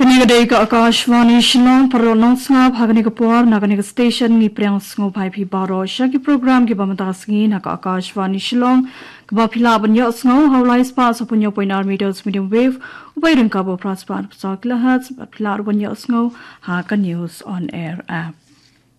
Kaniga ka Akashvani Shillong Paronong Snga Bhagani Kapur Nagani Station ni Priang Sngo Pai Pi Baro Shaki program ki Bamatasngi Naka Akashvani Shillong Kabapila Banya Sngo Haulai Spa Sapunyo Poinar Meters Medium Wave Ubayring Kabo Prosper Sakla Hertz Bapila Banya Sngo Haka News on Air app